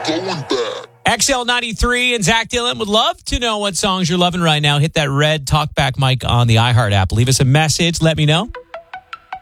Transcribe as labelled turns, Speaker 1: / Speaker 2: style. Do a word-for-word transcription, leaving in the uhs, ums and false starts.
Speaker 1: going back.
Speaker 2: X L ninety-three and Zach Dillon would love to know what songs you're loving right now. Hit that red talkback mic on the iHeart app. Leave us a message. Let me know.